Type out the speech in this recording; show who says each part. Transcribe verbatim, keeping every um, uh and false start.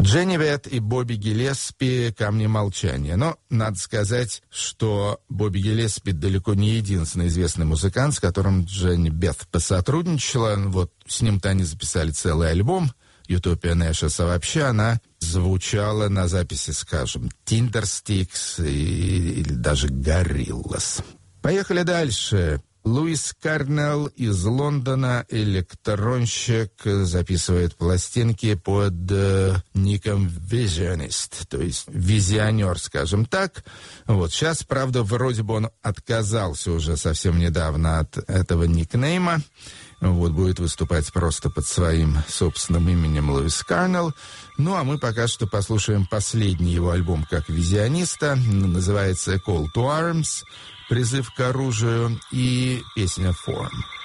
Speaker 1: Дженни Вет и Бобби Гиллеспи «Камни молчания». Но надо сказать, что Бобби Гиллеспи далеко не единственный известный музыкант, с которым Дженни Бет посотрудничала. Вот с ним-то они записали целый альбом «Utopia Nashes», а вообще она звучала на записи, скажем, Tindersticks или даже Gorillaz. Поехали дальше. Луис Карнелл из Лондона, электронщик, записывает пластинки под э, ником Visionist, то есть визионер, скажем так. Вот сейчас, правда, вроде бы он отказался уже совсем недавно от этого никнейма. Вот, будет выступать просто под своим собственным именем Луис Карнелл. Ну, а мы пока что послушаем последний его альбом как визиониста. Называется «Call to Arms», «Призыв к оружию», и песня «Form».